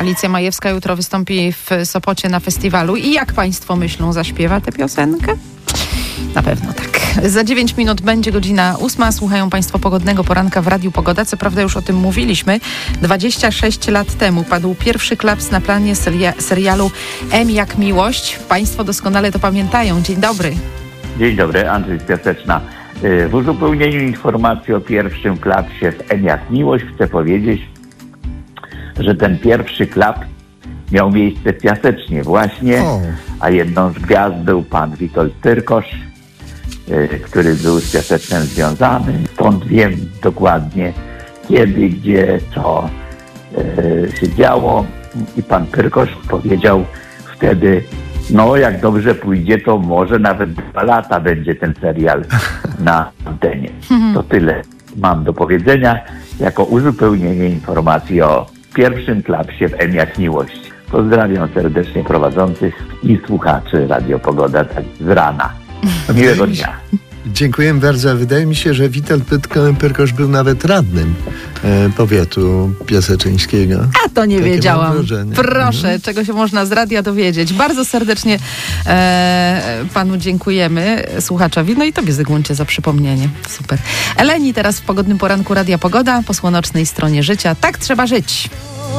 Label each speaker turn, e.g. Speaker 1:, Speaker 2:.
Speaker 1: Alicja Majewska jutro wystąpi w Sopocie na festiwalu. I jak państwo myślą, zaśpiewa tę piosenkę? Na pewno tak. Za 9 minut będzie godzina 8. Słuchają państwo Pogodnego Poranka w Radiu Pogoda. Co prawda już o tym mówiliśmy. 26 lat temu padł pierwszy klaps na planie serialu M jak miłość. Państwo doskonale to pamiętają. Dzień dobry.
Speaker 2: Dzień dobry, Andrzej z Piaseczna. W uzupełnieniu informacji o pierwszym klapsie w M jak miłość chcę powiedzieć, że ten pierwszy klaps miał miejsce w Piasecznie właśnie, a jedną z gwiazd był pan Witold Tyrkosz, który był z Piasecznem związany. Stąd wiem dokładnie kiedy, gdzie, co się działo i pan Tyrkosz powiedział wtedy, no jak dobrze pójdzie, to może nawet 2 lata będzie ten serial na antenie. To tyle mam do powiedzenia jako uzupełnienie informacji o pierwszym klapsie w M jak miłość. Pozdrawiam serdecznie prowadzących i słuchaczy Radio Pogoda tak z rana. Miłego dnia.
Speaker 3: Dziękuję bardzo. Wydaje mi się, że Witold Tyrkosz był nawet radnym powiatu piaseczyńskiego.
Speaker 1: A to nie wiedziałam. Proszę, czego się można z radia dowiedzieć. Bardzo serdecznie panu dziękujemy, słuchaczowi. No i tobie, Zygmuncie, za przypomnienie. Super. Eleni teraz w Pogodnym Poranku Radia Pogoda po słonecznej stronie życia. Tak trzeba żyć.